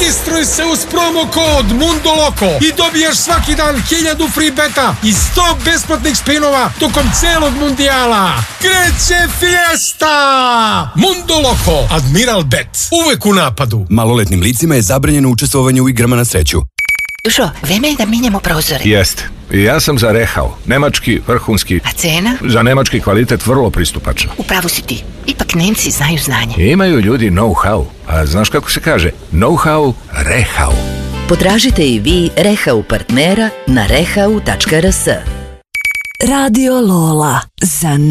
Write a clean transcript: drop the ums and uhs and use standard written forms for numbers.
Registruj se uz promo kod Mundo Loco i dobiješ svaki dan 1000 free beta i 100 besplatnih spinova tokom celog mundijala. Kreće fiesta! Mundo Loco, Admiral Bet, uvek u napadu. Maloletnim licima je zabranjeno učestvovanje u igrama na sreću. Dušo, vreme je da menjamo prozore. Jeste. I ja sam za Rehau. Nemački, vrhunski. A cena? Za nemački kvalitet vrlo pristupačan. Upravo si ti. Ipak Nemci znaju znanje. Imaju ljudi know-how. A znaš kako se kaže? Know-how, Rehau. Potražite i vi Rehau partnera na rehau.rs. Radio Lola za